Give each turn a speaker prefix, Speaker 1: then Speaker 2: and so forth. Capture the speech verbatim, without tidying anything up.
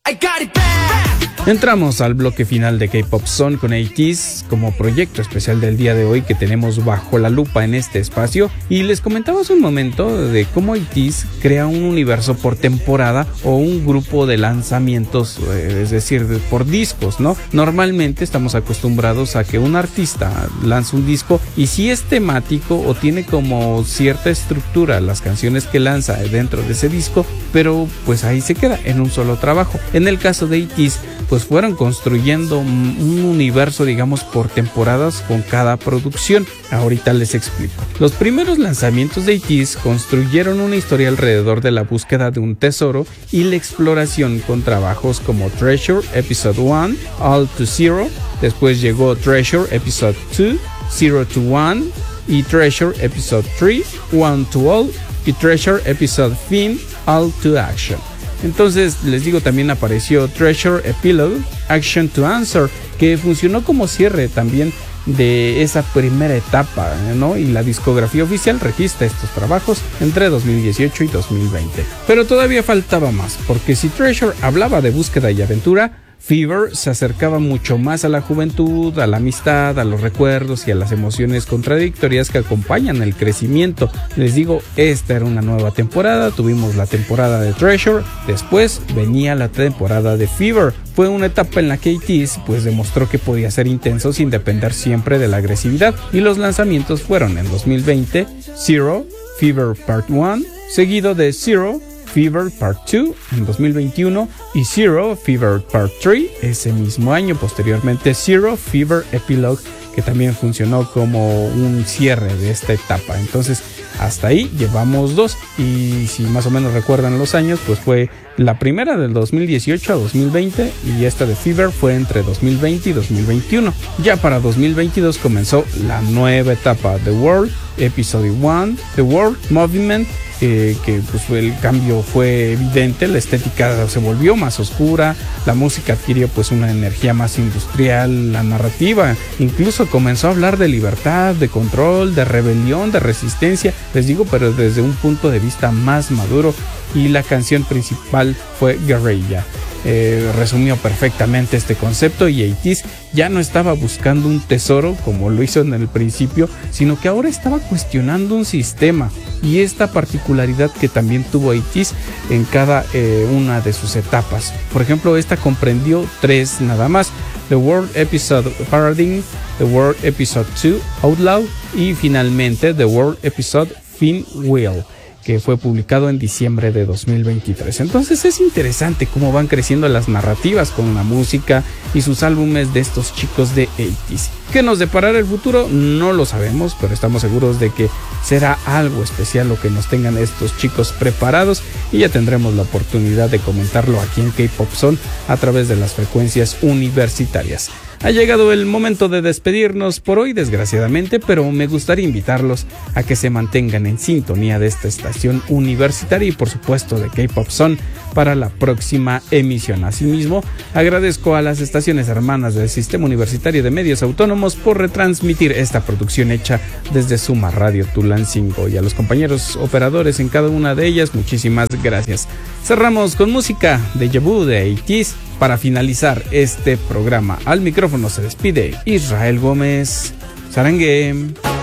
Speaker 1: Entramos al bloque final de K-Pop Zone con ochenta como proyecto especial del día de hoy que tenemos bajo la lupa en este espacio, y les comentaba hace un momento de cómo ochenta crea un universo por temporada o un grupo de lanzamientos, es decir, por discos, ¿no? Normalmente estamos acostumbrados a que un artista lanza un disco y si es temático o tiene como cierta estructura las canciones que lanza dentro de ese disco, pero pues ahí se queda en un solo trabajo. En el caso de ochenta, pues fueron construyendo un universo, digamos, por temporadas con cada producción. Ahorita les explico. Los primeros lanzamientos de ochenta construyeron una historia alrededor de la búsqueda de un tesoro y la exploración con trabajos como Treasure Episode uno, All to Zero. Después llegó Treasure Episode dos, Zero to One, y Treasure Episode tres, One to All, y Treasure Episode Fin, All to Action. Entonces les digo, también apareció Treasure Epilogue, Action to Answer, que funcionó como cierre también de esa primera etapa, ¿no? Y la discografía oficial registra estos trabajos entre dos mil dieciocho y dos mil veinte. Pero todavía faltaba más, porque si Treasure hablaba de búsqueda y aventura, Fever se acercaba mucho más a la juventud, a la amistad, a los recuerdos y a las emociones contradictorias que acompañan el crecimiento. Les digo, esta era una nueva temporada, tuvimos la temporada de Treasure, después venía la temporada de Fever. Fue una etapa en la que ochenta pues demostró que podía ser intenso sin depender siempre de la agresividad, y los lanzamientos fueron en dos mil veinte Zero, Fever Part uno, seguido de Zero, Fever Part dos en dos mil veintiuno y Zero Fever Part tres ese mismo año. Posteriormente Zero Fever Epilogue, que también funcionó como un cierre de esta etapa. Entonces hasta ahí llevamos dos, y si más o menos recuerdan los años, pues fue la primera del dos mil dieciocho a dos mil veinte y esta de Fever fue entre dos mil veinte y dos mil veintiuno. Ya para dos mil veintidós comenzó la nueva etapa, The World Episode uno, The World Movement, eh, que pues el cambio fue evidente, la estética se volvió más oscura, la música adquirió pues una energía más industrial, la narrativa incluso comenzó a hablar de libertad, de control, de rebelión, de resistencia, les digo, pero desde un punto de vista más maduro, y la canción principal fue Guerrilla. Eh, resumió perfectamente este concepto, y ochenta ya no estaba buscando un tesoro como lo hizo en el principio, sino que ahora estaba cuestionando un sistema, y esta particularidad que también tuvo ochenta en cada eh, una de sus etapas. Por ejemplo, esta comprendió tres nada más: The World Episode Paradigm, The World Episode dos Outlaw, y finalmente The World Episode Fin Will, que fue publicado en diciembre de dos mil veintitrés. Entonces es interesante cómo van creciendo las narrativas con la música y sus álbumes de estos chicos de ochenta. ¿Qué nos deparará el futuro? No lo sabemos, pero estamos seguros de que será algo especial lo que nos tengan estos chicos preparados, y ya tendremos la oportunidad de comentarlo aquí en K-Pop Zone a través de las frecuencias universitarias. Ha llegado el momento de despedirnos por hoy, desgraciadamente, pero me gustaría invitarlos a que se mantengan en sintonía de esta estación universitaria y por supuesto de K-Pop Zone para la próxima emisión. Asimismo, agradezco a las estaciones hermanas del Sistema Universitario de Medios Autónomos por retransmitir esta producción hecha desde Suma Radio Tulancingo, y a los compañeros operadores en cada una de ellas, muchísimas gracias. Cerramos con música de Déjà Vu de ochenta para finalizar este programa. Al micrófono se despide Israel Gómez. Sarangue.